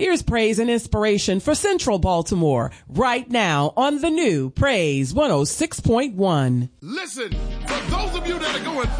Here's praise and inspiration for Central Baltimore right now on the new Praise 106.1. Listen, for those of you that are going